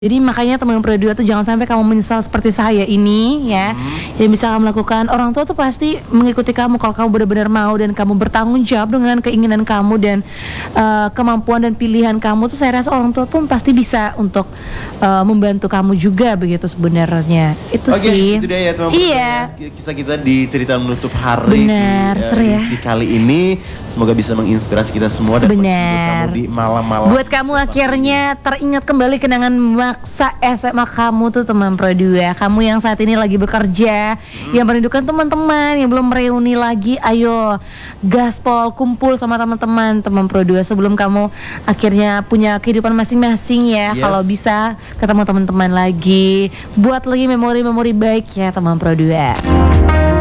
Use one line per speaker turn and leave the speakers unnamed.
Jadi makanya teman Pro 2 tuh jangan sampai kamu menyesal seperti saya ini ya. Yang bisa kamu lakukan, orang tua tuh pasti mengikuti kamu kalau kamu benar-benar mau dan kamu bertanggung jawab dengan keinginan kamu dan kemampuan dan pilihan kamu tuh, saya rasa orang tua pun pasti bisa untuk membantu kamu juga begitu sebenarnya. Itu sih.
Itu dia ya teman-teman.
Iya.
Kisah kita di cerita menutup hari.
Benar, seru ya.
Edisi kali ini semoga bisa menginspirasi kita semua dan menghibur kamu di malam-malam.
Buat kamu akhirnya teringat kembali kenangan maksa SMA kamu tuh teman Pro 2. Kamu yang saat ini lagi bekerja, yang merindukan teman-teman, yang belum reuni lagi, ayo gaspol, kumpul sama teman-teman teman Pro 2 sebelum kamu akhirnya punya kehidupan masing-masing ya. Kalau bisa ketemu teman-teman lagi, buat lagi memori-memori baik ya teman Pro 2.